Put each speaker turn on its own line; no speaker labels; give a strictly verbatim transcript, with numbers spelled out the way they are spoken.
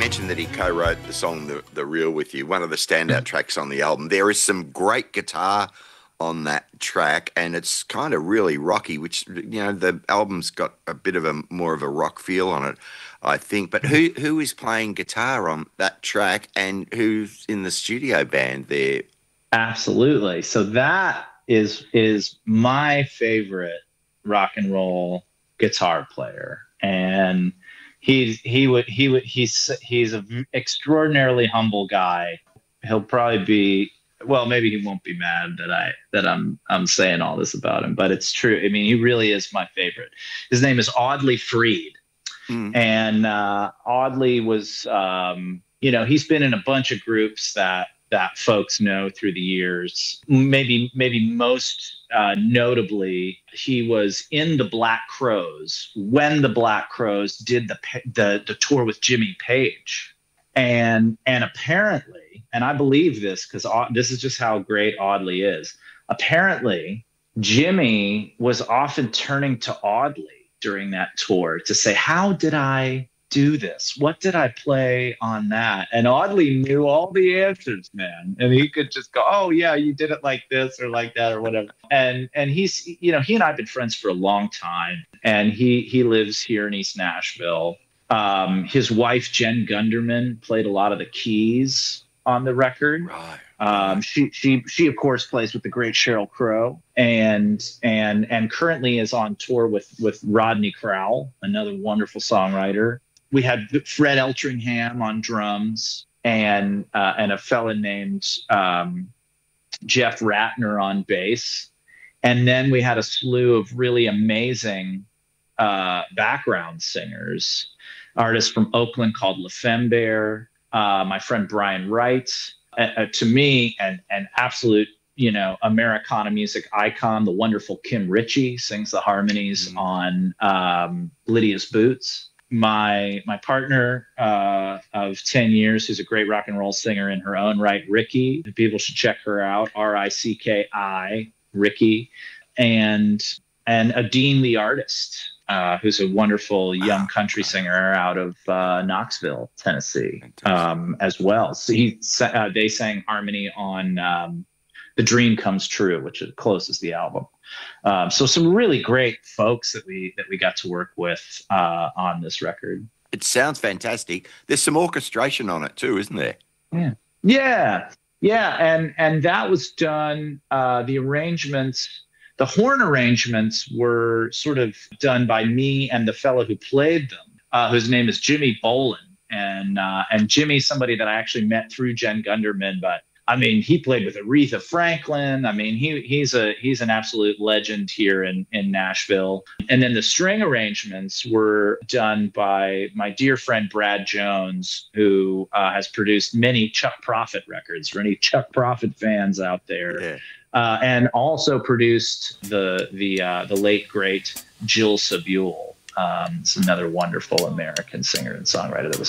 mentioned that he co-wrote the song The, the Real with you, one of the standout tracks on the album. There is some great guitar on that track, and it's kind of really rocky, which, you know, the album's got a bit of a more of a rock feel on it, I think. But who who is playing guitar on that track, and who's in the studio band there?
Absolutely. So that is is my favorite rock and roll guitar player, and he's he would he would he's he's an extraordinarily humble guy. He'll probably be, well, maybe he won't be mad that I that I'm I'm saying all this about him, but it's true. I mean, he really is my favorite. His name is Audley Freed, mm. and uh, Audley was, um, you know, he's been in a bunch of groups that that folks know through the years. Maybe maybe most uh, notably, he was in the Black Crowes when the Black Crowes did the the the tour with Jimmy Page, and and apparently, and I believe this because this is just how great Audley is. Apparently, Jimmy was often turning to Audley during that tour to say, "How did I do this? What did I play on that?" And Audley knew all the answers, man. And he could just go, "Oh yeah, you did it like this or like that or whatever." And and he's, you know, he and I have been friends for a long time. And he he lives here in East Nashville. Um, his wife Jen Gunderman played a lot of the keys on the record.
Right.
Um, she she she of course plays with the great Sheryl Crow, and and and currently is on tour with with Rodney Crowell, another wonderful songwriter. We had Fred Eltringham on drums, and uh, and a fella named um, Jeff Ratner on bass. And then we had a slew of really amazing uh, background singers, artists from Oakland called La Fembear, uh, my friend Brian Wright, uh, to me, an, an absolute, you know, Americana music icon. The wonderful Kim Ritchie sings the harmonies mm-hmm. on um, Lydia's Boots. My my partner uh, of ten years, who's a great rock and roll singer in her own right, Ricky. People should check her out, R I C K I, Ricky. And and Adine the artist, uh, who's a wonderful young country singer out of uh, Knoxville, Tennessee, um, as well. So he uh, they sang harmony on um, The Dream Comes True, which closes the album. Um, so some really great folks that we that we got to work with uh, on this record.
It sounds fantastic. There's some orchestration on it too, isn't there?
Yeah, yeah, yeah. And and that was done. Uh, the arrangements, the horn arrangements, were sort of done by me and the fellow who played them, uh, whose name is Jimmy Bolin. And uh, and Jimmy's somebody that I actually met through Jen Gunderman, but I mean, he played with Aretha Franklin. I mean, he he's a he's an absolute legend here in, in Nashville. And then the string arrangements were done by my dear friend Brad Jones, who uh, has produced many Chuck Prophet records for any Chuck Prophet fans out there, yeah. uh, and also produced the the uh, the late great Jill Sabule. Um, it's another wonderful American singer and songwriter that was